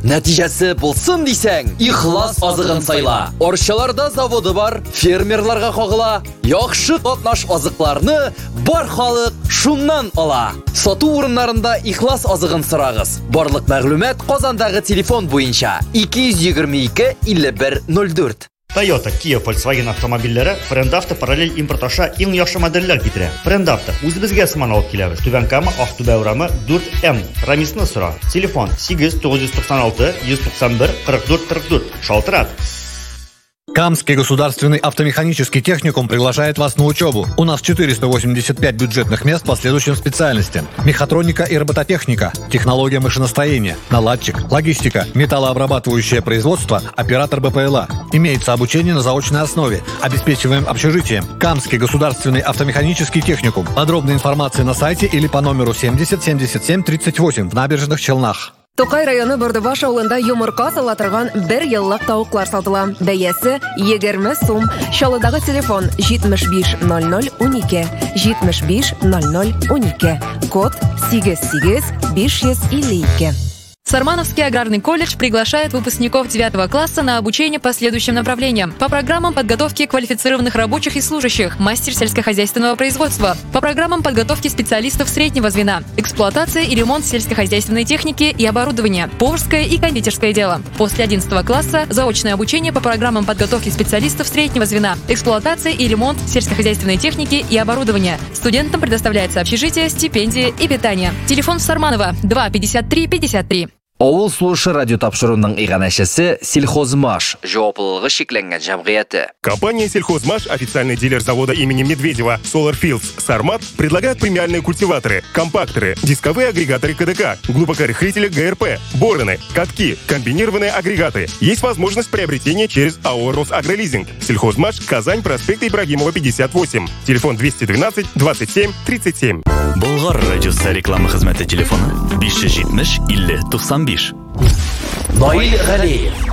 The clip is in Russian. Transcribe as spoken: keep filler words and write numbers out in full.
Нәтижесі болсын дисәң, ихлас азыгын сайла. Арчаларда заводы бар, фермерларга кагыла, яхшы катнаш азыкларны бар халык шуннан ала. Сату урыннарында ихлас азыгын сорагыз. Барлык мәгълүмат Казандагы телефон буенча ике йөз егерме ике илле бер ноль дүрт. Toyota, Kia, Volkswagen автомобильләре Френдавто параллель импорт аша иң яхшы модельләр китерә. Френдавто үзебезгә сыман алып киләбез. Түбән Кама, Актүбә урамы дүрт эм. Рамисны сора. Телефон сигез тугыз туксан алты йөз туксан бер кырык дүрт кырык дүрт. Шалтырат. Камский государственный автомеханический техникум приглашает вас на учебу. У нас четыреста восемьдесят пять бюджетных мест по следующим специальностям: мехатроника и робототехника, технология машиностроения, наладчик, логистика, металлообрабатывающее производство, оператор БПЛА. Имеется обучение на заочной основе. Обеспечиваем общежитием. Камский государственный автомеханический техникум. Подробная информация на сайте или по номеру семьдесят семьдесят семь тридцать восемь в Набережных Челнах. Тукай районы Бардыбаш авылында йомырка сала торган бер еллык тавыклар сатыла. Бәясе егерме сум. Чалыдагы телефон җитмеш биш ноль ноль унике, җитмеш биш ноль ноль унике. Код сигез сигез биш йөз илле ике. Сармановский аграрный колледж приглашает выпускников девятого класса на обучение по следующим направлениям. По программам подготовки квалифицированных рабочих и служащих, мастер сельскохозяйственного производства. По программам подготовки специалистов среднего звена, эксплуатация и ремонт сельскохозяйственной техники и оборудования, поварское и кондитерское дело. После одиннадцатого класса заочное обучение по программам подготовки специалистов среднего звена, эксплуатация и ремонт сельскохозяйственной техники и оборудования. Студентам предоставляется общежитие, стипендии и питание. Телефон в Сарманово два пятьдесят три пятьдесят три. Авыл слушы радио тапшыруның иганәшәсе Сельхозмаш, җаваплылыгы шикләнгән җәмгыяте. Компания Сельхозмаш, официальный дилер завода имени Медведева Solar Fields Сармат, предлагает премиальные культиваторы, компакторы, дисковые агрегаторы КДК, глубокорыхлители ГРП, бороны, катки, комбинированные агрегаты. Есть возможность приобретения через АО «Росагролизинг». Сельхозмаш, Казань, проспект Ибрагимова, пятьдесят восемь. Телефон двести двенадцать двадцать семь тридцать семь. Болгар радиосы реклама хезмәте телефоны биш йөз җитмеш илле туксан биш. Наил Галиев